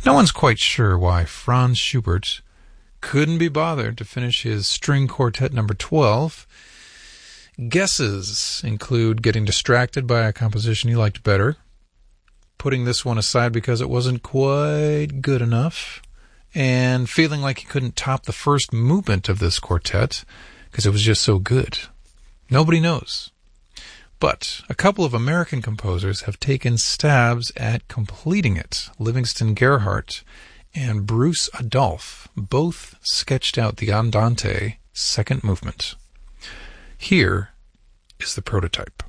No one's quite sure why Franz Schubert couldn't be bothered to finish his String Quartet number 12. Guesses include getting distracted by a composition he liked better, putting this one aside because it wasn't quite good enough, and feeling like he couldn't top the first movement of this quartet because it was just so good. Nobody knows. But a couple of American composers have taken stabs at completing it. Livingston Gerhardt and Bruce Adolphe both sketched out the Andante second movement. Here is the prototype.